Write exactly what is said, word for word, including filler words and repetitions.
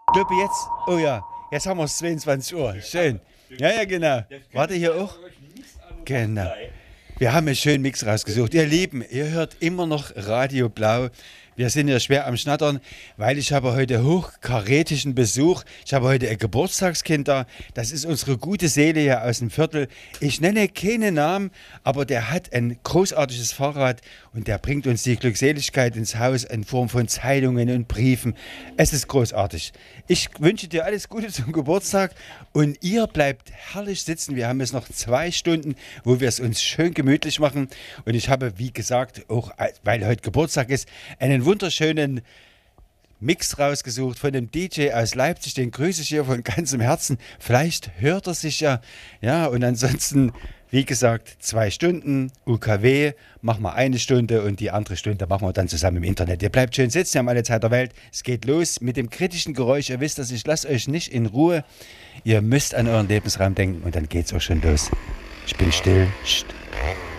Ich glaube jetzt, oh ja, jetzt haben wir es zweiundzwanzig Uhr. Schön. Ja, ja, genau. Warte hier auch. Genau. Wir haben einen schönen Mix rausgesucht. Ihr Lieben, ihr hört immer noch Radio Blau. Wir sind ja schwer am Schnattern, weil ich habe heute hochkarätischen Besuch. Ich habe heute ein Geburtstagskind da. Das ist unsere gute Seele hier aus dem Viertel. Ich nenne keinen Namen, aber der hat ein großartiges Fahrrad und der bringt uns die Glückseligkeit ins Haus in Form von Zeitungen und Briefen. Es ist großartig. Ich wünsche dir alles Gute zum Geburtstag und ihr bleibt herrlich sitzen. Wir haben jetzt noch zwei Stunden, wo wir es uns schön gemütlich machen. Und ich habe, wie gesagt, auch weil heute Geburtstag ist, einen wunderschönen Mix rausgesucht von dem D J aus Leipzig. Den grüße ich hier von ganzem Herzen. Vielleicht hört er sich ja. Ja, und ansonsten, wie gesagt, zwei Stunden U K W, machen wir eine Stunde und die andere Stunde machen wir dann zusammen im Internet. Ihr bleibt schön sitzen, wir haben alle Zeit der Welt. Es geht los mit dem kritischen Geräusch. Ihr wisst, dass ich lasse euch nicht in Ruhe. Ihr müsst an euren Lebensraum denken und dann geht's auch schon los. Ich bin still. Psst.